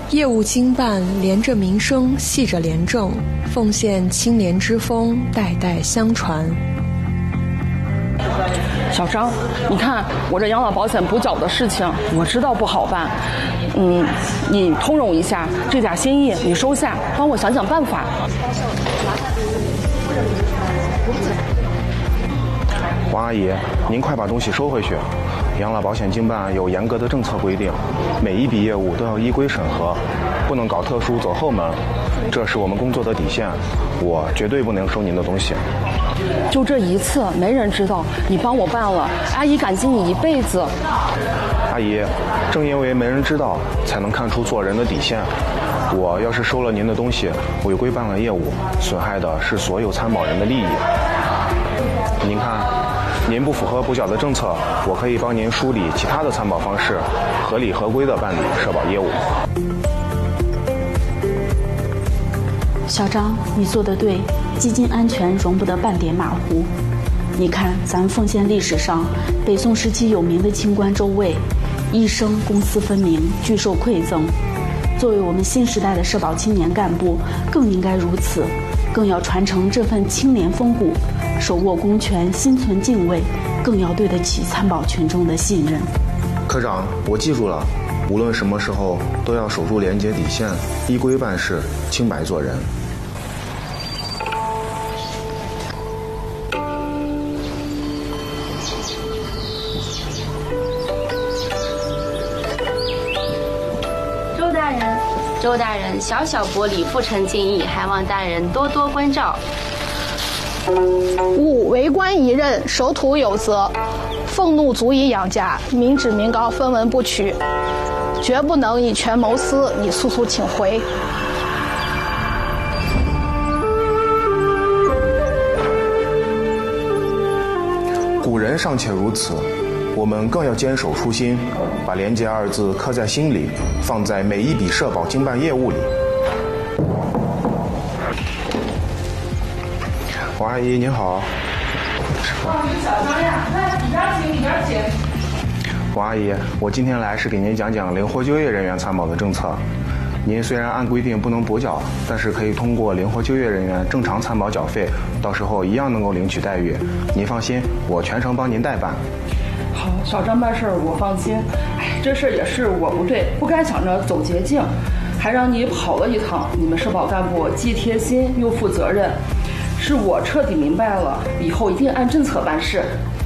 业务经办，连着民生，系着廉政，奉献清廉之风，代代相传。 小张，你看我这养老保险补缴的事情，我知道不好办，你通融一下，这点心意你收下，帮我想想办法。 王阿姨，您快把东西收回去。养老保险经办有严格的政策规定，每一笔业务都要依规审核，不能搞特殊走后门，这是我们工作的底线，我绝对不能收您的东西。 就这一次，没人知道你帮我办了，阿姨感激你一辈子。 阿姨，正因为没人知道，才能看出做人的底线。我要是收了您的东西，违规办了业务，损害的是所有参保人的利益。您看，您不符合补缴的政策，我可以帮您梳理其他的参保方式，合理合规的办理社保业务。 小张，你做得对，基金安全容不得半点马虎。你看，咱们奉县历史上，北宋时期有名的清官周卫，一生公私分明，拒受馈赠。作为我们新时代的社保青年干部，更应该如此，更要传承这份清廉风骨，手握公权，心存敬畏，更要对得起参保群众的信任。 科长，我记住了，无论什么时候都要守住廉洁底线，依规办事，清白做人。 周大人，小小薄礼，不成敬意，还望大人多多关照。 吾为官一任，守土有责，俸禄足以养家，民脂民膏分文不取，绝不能以权谋私。你速速请回。 古人尚且如此，我们更要坚守初心，把廉洁二字刻在心里，放在每一笔社保经办业务里。王阿姨您好。 是小张呀，来里边请，里边请。 王阿姨，我今天来是给您讲讲灵活就业人员参保的政策。您虽然按规定不能补缴，但是可以通过灵活就业人员正常参保缴费，到时候一样能够领取待遇。您放心，我全程帮您代办。 好，小张办事儿我放心。这事儿也是我不对，不该想着走捷径，还让你跑了一趟。你们社保干部既贴心又负责任，是我彻底明白了，以后一定按政策办事。